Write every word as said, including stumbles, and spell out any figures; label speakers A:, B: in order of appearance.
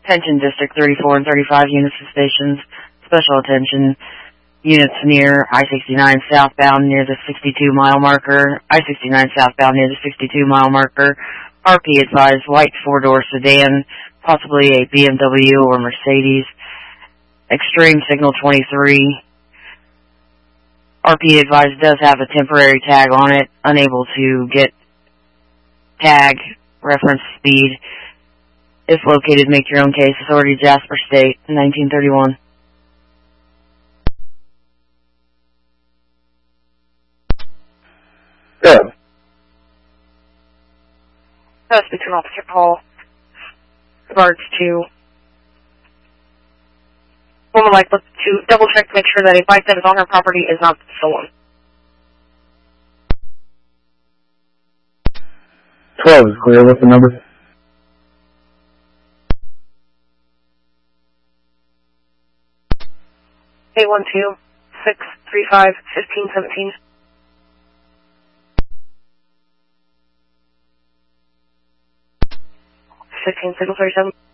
A: Attention District thirty-four and thirty-five units and stations. Special attention. Units near I sixty-nine southbound near the sixty-two mile marker. I sixty-nine southbound near the sixty-two mile marker. R P advised white four-door sedan, possibly a B M W or Mercedes. Extreme signal twenty-three. R P advised does have a temporary tag on it. Unable to get tag reference speed. If located, make your own case. Authority Jasper State, nineteen thirty-one.
B: Go.
C: Uh, speak to an officer call. Regards to woman like look to double check to make sure that a bike that is on her property is not stolen.
B: twelve is clear. What's the number?
C: eight one two, six three five, fifteen seventeen. fifteen signal thirty-seven.